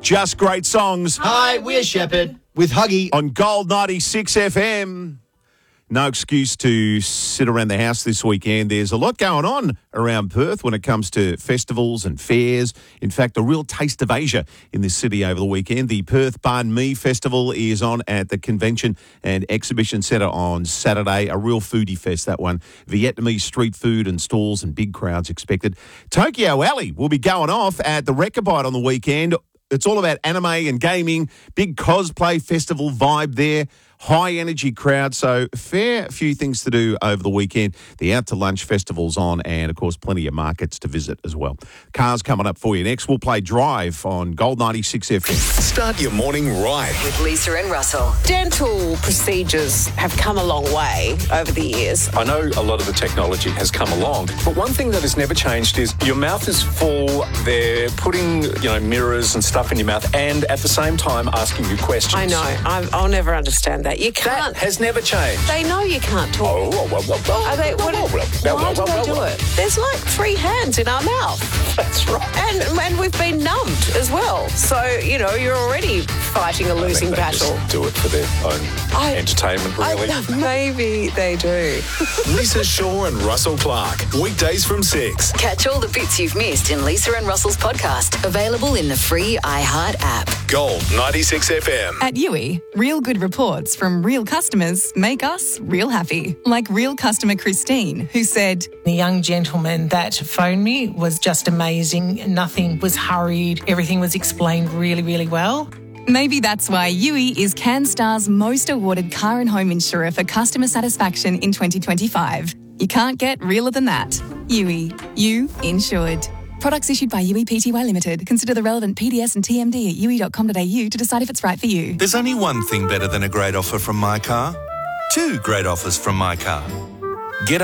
Just great songs. Hi, we're Shepherd with Huggy On Gold 96 FM. No excuse to sit around the house this weekend. There's a lot going on around Perth when it comes to festivals and fairs. In fact, a real taste of Asia in this city over the weekend. The Perth Banh Mi Festival is on at the Convention and Exhibition Centre on Saturday. A real foodie fest, that one. Vietnamese street food and stalls and big crowds expected. Tokyo Alley will be going off at the Rechabite on the weekend. It's all about anime and gaming, big cosplay festival vibe there, high energy crowd, so fair few things to do over the weekend. The Out to Lunch Festival's on and, of course, plenty of markets to visit as well. Cars coming up for you next. We'll play Drive on Gold 96 FM. Start your morning right. With Lisa and Russell. Dental procedures have come a long way over the years. I know a lot of the technology has come along, but one thing that has never changed is your mouth is full. They're putting, mirrors and stuff in your mouth and at the same time asking you questions. I know. I'll never understand that. You can't. That has never changed. They know you can't talk. Are they? Why do they do it? There's like 3 hands in our mouth. That's right. And we've been numbed as well. So, you're already fighting a losing battle. Just do it for their own entertainment, really. Maybe they do. Lisa Shaw and Russell Clark. Weekdays from 6. Catch all the bits you've missed in Lisa and Russell's podcast. Available in the free iHeart app. Gold 96 FM. At Yui, real good reports from real customers make us real happy. Like real customer Christine, who said, The young gentleman that phoned me was just amazing. Nothing was hurried. Everything was explained really, really well. maybe that's why Yui is CanStar's most awarded car and home insurer for customer satisfaction in 2025. You can't get realer than that. Yui, you insured. Products issued by Yui Pty Limited. Consider the relevant PDS and TMD at yui.com.au to decide if it's right for you. There's only one thing better than a great offer from My Car. 2 great offers from My Car. Get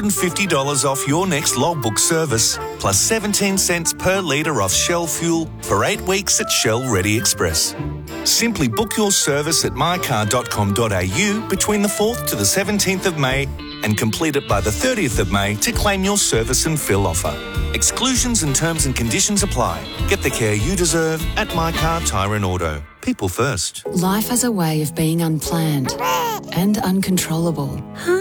$150 off your next logbook service, plus 17 cents per litre off Shell fuel for 8 weeks at Shell Ready Express. Simply book your service at mycar.com.au between the 4th to the 17th of May and complete it by the 30th of May to claim your service and fill offer. Exclusions and terms and conditions apply. Get the care you deserve at My Car Tyre & Auto. People first. Life has a way of being unplanned and uncontrollable.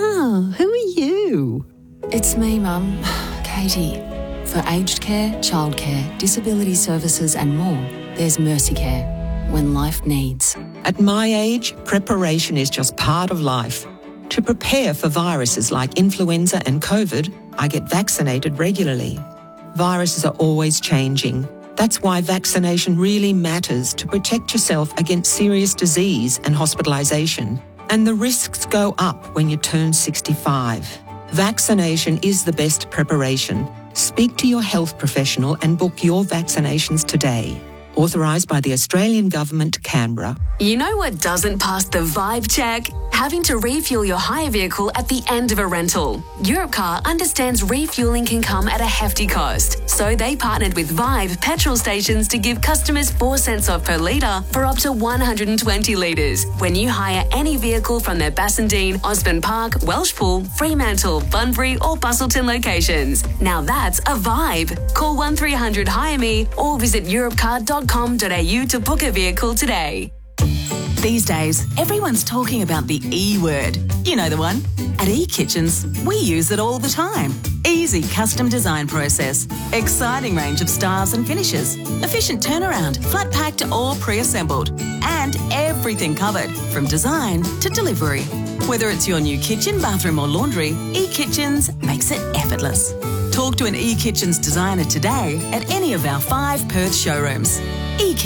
Who are you? It's me, Mum, Katie. For aged care, childcare, disability services and more, there's Mercy Care. When life needs. At my age, preparation is just part of life. To prepare for viruses like influenza and COVID, I get vaccinated regularly. Viruses are always changing. That's why vaccination really matters to protect yourself against serious disease and hospitalisation. And the risks go up when you turn 65. Vaccination is the best preparation. Speak to your health professional and book your vaccinations today. Authorised by the Australian Government, Canberra. You know what doesn't pass the vibe check? Having to refuel your hire vehicle at the end of a rental. Europcar understands refueling can come at a hefty cost, so they partnered with Vibe petrol stations to give customers 4 cents off per litre for up to 120 litres when you hire any vehicle from their Bassendean, Osborne Park, Welshpool, Fremantle, Bunbury or Bustleton locations. Now that's a vibe. Call 1300 Hire Me or visit europcar.com.au to book a vehicle today. These days, everyone's talking about the E word. You know the one. At eKitchens, we use it all the time. Easy custom design process, exciting range of styles and finishes, efficient turnaround, flat packed or pre-assembled, and everything covered from design to delivery. Whether it's your new kitchen, bathroom or laundry, eKitchens makes it effortless. Talk to an eKitchens designer today at any of our 5 Perth showrooms.